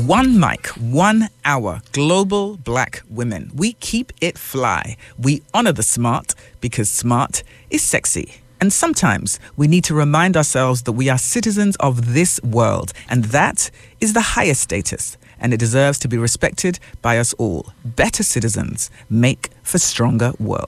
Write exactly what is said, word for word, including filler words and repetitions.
One mic, one hour, global black women. We keep it fly. We honor the smart because smart is sexy. And sometimes we need to remind ourselves that we are citizens of this world, and that is the highest status, and it deserves to be respected by us all. Better citizens make for stronger world.